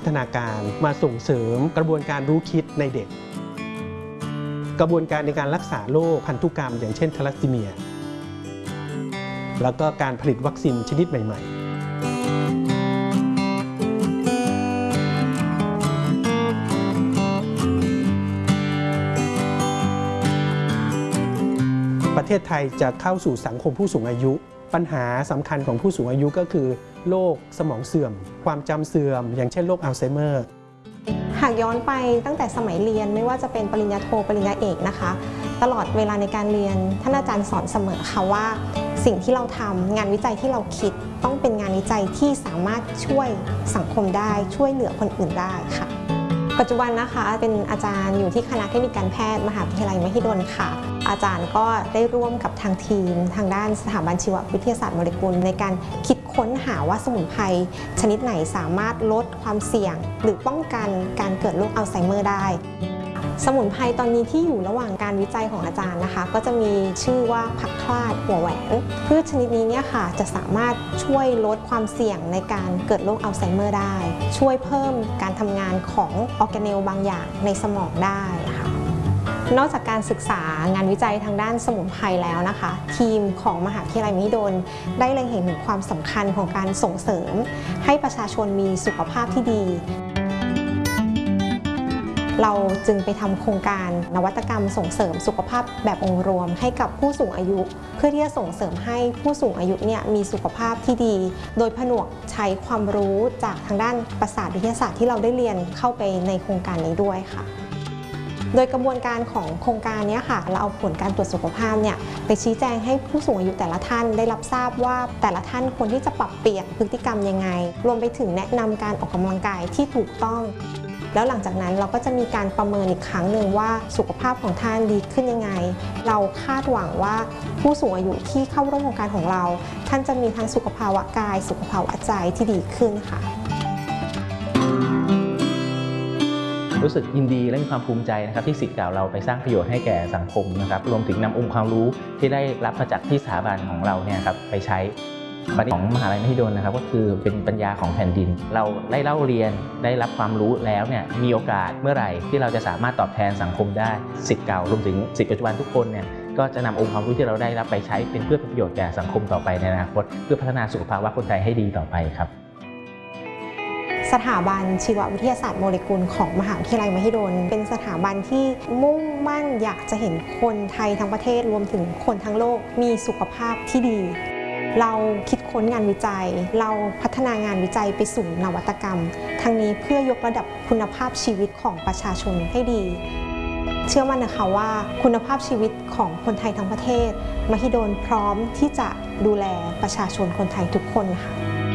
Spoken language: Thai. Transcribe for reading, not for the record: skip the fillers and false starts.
ฒนาการมาส่งเสริมกระบวนการรู้คิดในเด็กกระบวนการในการรักษาโรคพันธุกรรมอย่างเช่นทาลัสซีเมียแล้วก็การผลิตวัคซีนชนิดใหม่ๆประเทศไทยจะเข้าสู่สังคมผู้สูงอายุปัญหาสำคัญของผู้สูงอายุก็คือโรคสมองเสื่อมความจำเสื่อมอย่างเช่นโรคอัลไซเมอร์หากย้อนไปตั้งแต่สมัยเรียนไม่ว่าจะเป็นปริญญาโทปริญญาเอกนะคะตลอดเวลาในการเรียนท่านอาจารย์สอนเสมอค่ะว่าสิ่งที่เราทำงานวิจัยที่เราคิดต้องเป็นงานวิจัยที่สามารถช่วยสังคมได้ช่วยเหลือคนอื่นได้ค่ะปัจจุบันนะคะเป็นอาจารย์อยู่ที่คณะเทคนิคการแพทย์มหาวิทยาลัยมหิดลค่ะอาจารย์ก็ได้ร่วมกับทางทีมทางด้านสถาบันชีววิทยาศาสตร์โมเลกุลในการคิดค้นหาว่าสมุนไพรชนิดไหนสามารถลดความเสี่ยงหรือป้องกันการเกิดโรคอัลไซเมอร์ได้สมุนไพรตอนนี้ที่อยู่ระหว่างการวิจัยของอาจารย์นะคะก็จะมีชื่อว่าผักคลาดหัวแหวนพืชชนิดนี้เนี่ยค่ะจะสามารถช่วยลดความเสี่ยงในการเกิดโรคอัลไซเมอร์ได้ช่วยเพิ่มการทำงานของออร์แกเนลบางอย่างในสมองได้ค่ะนอกจากการศึกษางานวิจัยทางด้านสมุนไพรแล้วนะคะทีมของมหาวิทยาลัยมหิดลได้เล็งเห็นถึงความสำคัญของการส่งเสริมให้ประชาชนมีสุขภาพที่ดีเราจึงไปทำโครงการนวัตกรรมส่งเสริมสุขภาพแบบองค์รวมให้กับผู้สูงอายุเพื่อที่จะส่งเสริมให้ผู้สูงอายุเนี่ยมีสุขภาพที่ดีโดยผนวกใช้ความรู้จากทางด้านประสาทวิทยาศาสตร์ที่เราได้เรียนเข้าไปในโครงการนี้ด้วยค่ะโดยกระบวนการของโครงการนี้ค่ะเราเอาผลการตรวจสุขภาพเนี่ยไปชี้แจงให้ผู้สูงอายุแต่ละท่านได้รับทราบว่าแต่ละท่านควรที่จะปรับเปลี่ยนพฤติกรรมยังไงรวมไปถึงแนะนำการออกกำลังกายที่ถูกต้องแล้วหลังจากนั้นเราก็จะมีการประเมินอีกครั้งหนึ่งว่าสุขภาพของท่านดีขึ้นยังไงเราคาดหวังว่าผู้สูงอายุที่เข้าร่วมโครงการของเราท่านจะมีทั้งสุขภาวะกายสุขภาวะใจที่ดีขึ้นค่ะรู้สึกยินดีและมีความภูมิใจนะครับที่ศิษย์เก่าเราไปสร้างประโยชน์ให้แก่สังคมนะครับรวมถึงนำองค์ความรู้ที่ได้รับมาจากที่สถาบันของเราเนี่ยครับไปใช้ประเด็นของมหาลัยมหิดลนะครับก็คือเป็นปัญญาของแผ่นดินเราได้เล่าเรียนได้รับความรู้แล้วเนี่ยมีโอกาสเมื่อไหร่ที่เราจะสามารถตอบแทนสังคมได้ศิษย์เก่ารวมถึงศิษย์ปัจจุบันทุกคนเนี่ยก็จะนำองค์ความรู้ที่เราได้รับไปใช้เป็นเพื่อประโยชน์แก่สังคมต่อไปในอนาคตเพื่อพัฒนาสุขภาวะคนไทยให้ดีต่อไปครับสถาบันชีววิทยาศาสตร์โมเลกุลของมหาวิทยาลัยมหิดลเป็นสถาบันที่มุ่งมั่นอยากจะเห็นคนไทยทั้งประเทศรวมถึงคนทั้งโลกมีสุขภาพที่ดีเราคิดค้นงานวิจัยเราพัฒนางานวิจัยไปสู่นวัตกรรมทั้งนี้เพื่อยกระดับคุณภาพชีวิตของประชาชนให้ดีเชื่อมั่นนะคะว่าคุณภาพชีวิตของคนไทยทั้งประเทศมหิดลพร้อมที่จะดูแลประชาชนคนไทยทุกคนค่ะ